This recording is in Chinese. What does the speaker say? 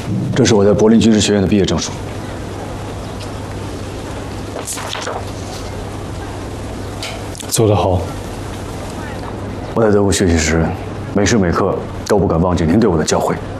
这是我在柏林军事学院的毕业证书。 做得好。 我在德国学习时，每时每刻都不敢忘记您对我的教诲。